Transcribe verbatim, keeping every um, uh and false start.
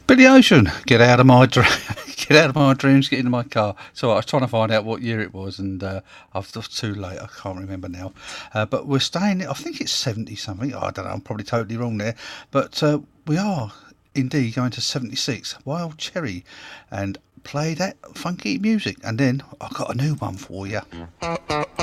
Billy Ocean, get out of my dr- get out of my dreams, get into my car. So I was trying to find out what year it was, and uh, I was just too late. I can't remember now. Uh, but we're staying. I think it's seventy something. I don't know. I'm probably totally wrong there. But uh, we are indeed going to seventy-six. Wild Cherry, and play that funky music. And then I've got a new one for you.